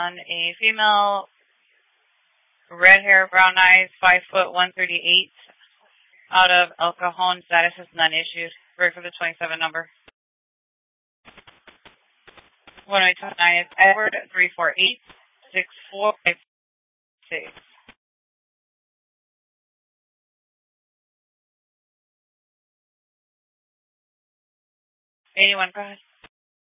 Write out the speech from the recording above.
on a female, red hair, brown eyes, 5', 138, out of El Cajon. Status is none issued. Ready for the 27 number. 129 is Edward 348-6456. Anyone, go ahead.